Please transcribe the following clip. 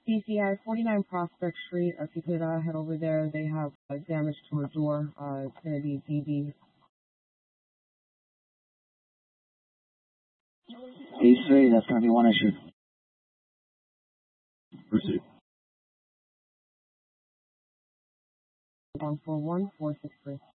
CCI 49 Prospect Street. If you could head over there, they have damage to a door. It's going to be DB. D3, that's going to be one issue. Proceed. 141-463.